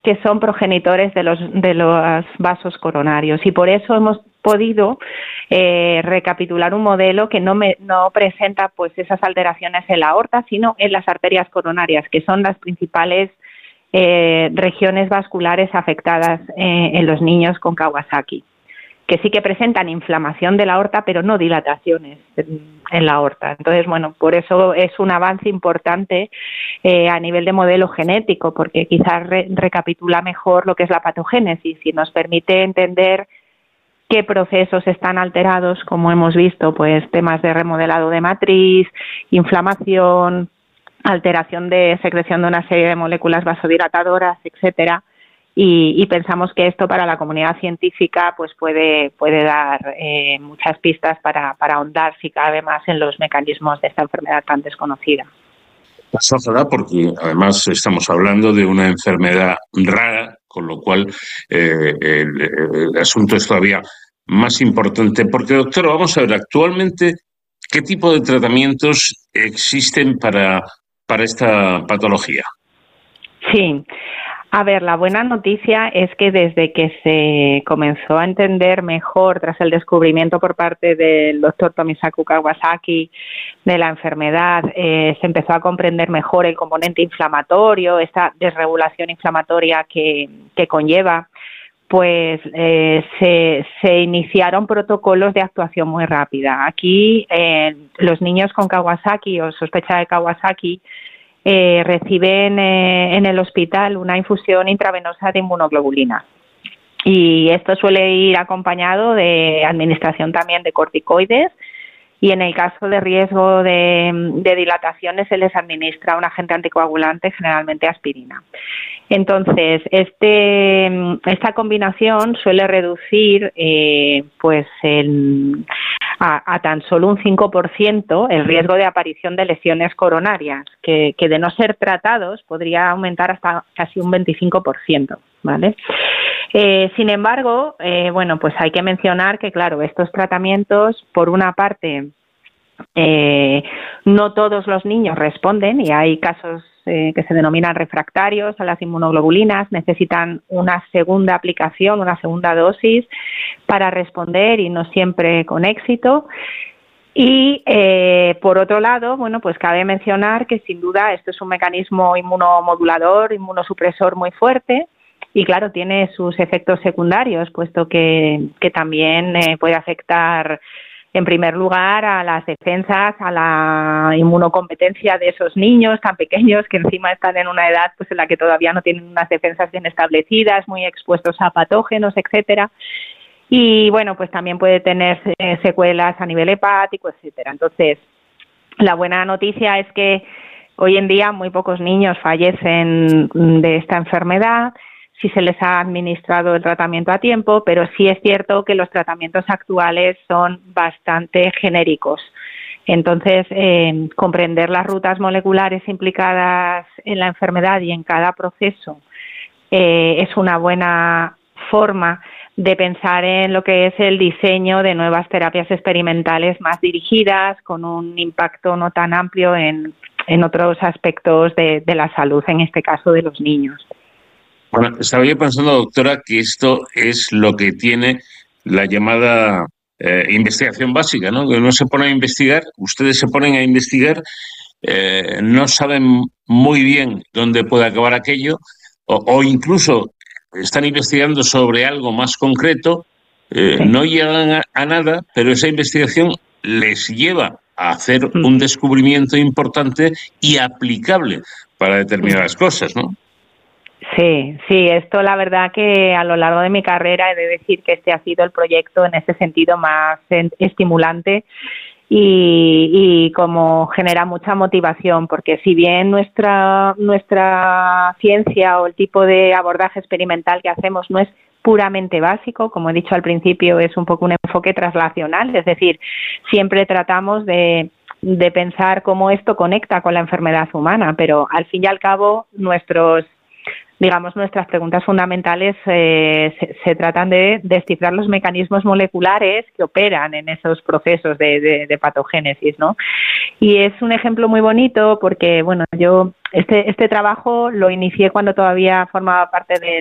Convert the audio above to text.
que son progenitores de los vasos coronarios, y por eso hemos podido recapitular un modelo que no presenta pues esas alteraciones en la aorta, sino en las arterias coronarias, que son las principales regiones vasculares afectadas en los niños con Kawasaki, que sí que presentan inflamación de la aorta, pero no dilataciones en la aorta. Entonces, bueno, por eso es un avance importante a nivel de modelo genético, porque quizás recapitula mejor lo que es la patogénesis y nos permite entender qué procesos están alterados, como hemos visto, pues temas de remodelado de matriz, inflamación, alteración de secreción de una serie de moléculas vasodilatadoras, etcétera. Y pensamos que esto para la comunidad científica pues puede dar muchas pistas para ahondar, si cabe, más en los mecanismos de esta enfermedad tan desconocida. Pues ojalá, porque además estamos hablando de una enfermedad rara, con lo cual el asunto es todavía más importante. Porque, doctora, vamos a ver, actualmente, ¿qué tipo de tratamientos existen para esta patología? Sí. A ver, la buena noticia es que desde que se comenzó a entender mejor, tras el descubrimiento por parte del doctor Tomisaku Kawasaki de la enfermedad, se empezó a comprender mejor el componente inflamatorio, esta desregulación inflamatoria que conlleva, pues se iniciaron protocolos de actuación muy rápida. Aquí los niños con Kawasaki o sospecha de Kawasaki reciben en el hospital una infusión intravenosa de inmunoglobulina, y esto suele ir acompañado de administración también de corticoides, y en el caso de riesgo de dilataciones se les administra un agente anticoagulante, generalmente aspirina. Entonces, esta combinación suele reducir a tan solo un 5% el riesgo de aparición de lesiones coronarias, que de no ser tratados podría aumentar hasta casi un 25%, ¿vale? Sin embargo, bueno, pues hay que mencionar que, claro, estos tratamientos, por una parte, no todos los niños responden, y hay casos que se denominan refractarios a las inmunoglobulinas, necesitan una segunda aplicación, una segunda dosis para responder, y no siempre con éxito. Y por otro lado, bueno, pues cabe mencionar que sin duda esto es un mecanismo inmunomodulador, inmunosupresor muy fuerte, y claro, tiene sus efectos secundarios, puesto que también puede afectar en primer lugar a las defensas, a la inmunocompetencia de esos niños tan pequeños que encima están en una edad pues en la que todavía no tienen unas defensas bien establecidas, muy expuestos a patógenos, etcétera. Y bueno, pues también puede tener secuelas a nivel hepático, etcétera. Entonces, la buena noticia es que hoy en día muy pocos niños fallecen de esta enfermedad si se les ha administrado el tratamiento a tiempo, pero sí es cierto que los tratamientos actuales son bastante genéricos. Entonces, comprender las rutas moleculares implicadas en la enfermedad y en cada proceso es una buena forma de pensar en lo que es el diseño de nuevas terapias experimentales más dirigidas, con un impacto no tan amplio en otros aspectos de la salud, en este caso de los niños. Bueno, estaba yo pensando, doctora, que esto es lo que tiene la llamada investigación básica, ¿no? Que uno se pone a investigar, ustedes se ponen a investigar, no saben muy bien dónde puede acabar aquello, o incluso están investigando sobre algo más concreto, no llegan a nada, pero esa investigación les lleva a hacer un descubrimiento importante y aplicable para determinadas cosas, ¿no? Sí, esto la verdad que a lo largo de mi carrera he de decir que este ha sido el proyecto en ese sentido más estimulante y como genera mucha motivación, porque si bien nuestra ciencia o el tipo de abordaje experimental que hacemos no es puramente básico, como he dicho al principio, es un poco un enfoque translacional, es decir, siempre tratamos de pensar cómo esto conecta con la enfermedad humana, pero al fin y al cabo nuestros digamos, nuestras preguntas fundamentales se tratan de descifrar los mecanismos moleculares que operan en esos procesos de patogénesis, ¿no? Y es un ejemplo muy bonito porque, bueno, yo este trabajo lo inicié cuando todavía formaba parte de